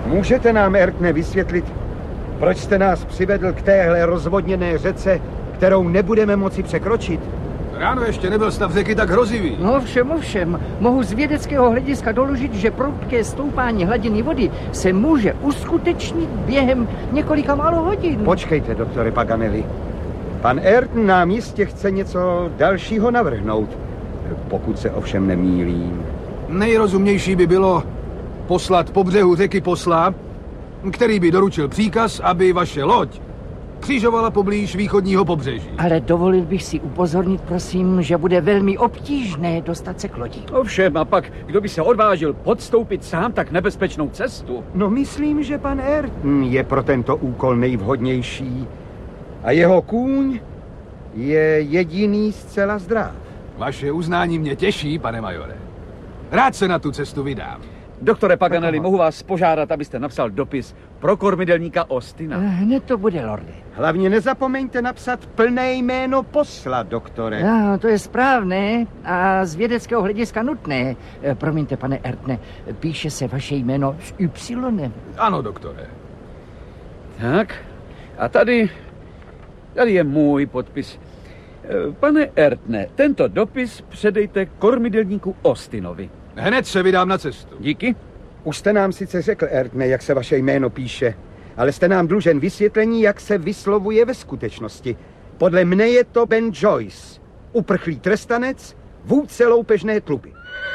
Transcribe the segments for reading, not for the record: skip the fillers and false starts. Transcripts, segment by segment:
Můžete nám, Ertne, vysvětlit, proč jste nás přivedl k téhle rozvodněné řece, kterou nebudeme moci překročit? Ráno ještě nebyl stav řeky tak hrozivý. No ovšem. Mohu z vědeckého hlediska doložit, že prudké stoupání hladiny vody se může uskutečnit během několika málo hodin. Počkejte, doktore Paganelli. Pan Ayrton nám jistě chce něco dalšího navrhnout, pokud se ovšem nemýlím. Nejrozumnější by bylo poslat po břehu řeky posla, který by doručil příkaz, aby vaše loď křižovala poblíž východního pobřeží. Ale dovolil bych si upozornit, prosím, že bude velmi obtížné dostat se k lodi. Ovšem, a pak, kdo by se odvážil podstoupit sám tak nebezpečnou cestu? No, myslím, že pan Ayrton je pro tento úkol nejvhodnější. A jeho kůň je jediný zcela zdrav. Vaše uznání mě těší, pane majore. Rád se na tu cestu vydám. Doktore Paganelli, mohu vás požádat, abyste napsal dopis pro kormidelníka Austina. Hned to bude, lorde. Hlavně nezapomeňte napsat plné jméno posla, doktore. No, to je správné a z vědeckého hlediska nutné. Promiňte, pane Ayrtone, píše se vaše jméno s Y. Ano, doktore. Tak, a tady je můj podpis. Pane Ayrtone, tento dopis předejte kormidelníku Austinovi. Hned se vydám na cestu. Díky. Už jste nám sice řekl, Ayrtone, jak se vaše jméno píše, ale jste nám dlužen vysvětlení, jak se vyslovuje ve skutečnosti. Podle mne je to Ben Joyce, uprchlý trestanec, vůdce loupežné tluby.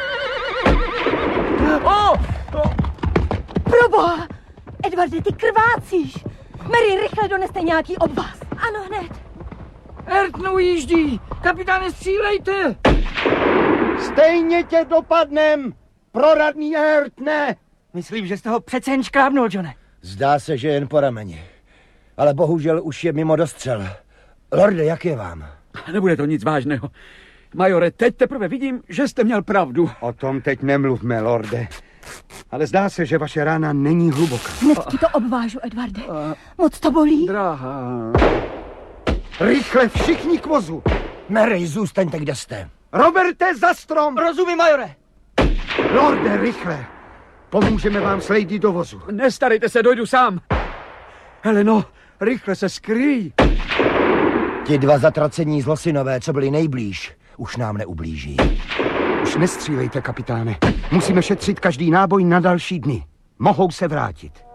Proboha! Edwarde, ty krvácíš! Mary, rychle doneste nějaký obvaz. Ano, hned. Ayrton ujíždí! Kapitáne, střílejte! Stejně tě dopadnem, proradný Ayrtone! Myslím, že jste ho přece jen škrábnul, Johne. Zdá se, že jen po rameni. Ale bohužel už je mimo dostřel. Lorde, jak je vám? Nebude to nic vážného. Majore, teď teprve vidím, že jste měl pravdu. O tom teď nemluvme, lorde. Ale zdá se, že vaše rána není hluboká. Hned ti to obvážu, Edwarde. Moc to bolí? Drahá. Rychle všichni k vozu! Mary, zůstaňte, kde jste. Roberte, za strom! Rozumím, majore. Lorde, rychle! Pomůžeme vám s lady do vozu. Nestarejte se, dojdu sám. Heleno, rychle se skryj. Ti dva zatracení zlosinové, co byli nejblíž, už nám neublíží. Už nestřílejte, kapitáne. Musíme šetřit každý náboj na další dny. Mohou se vrátit.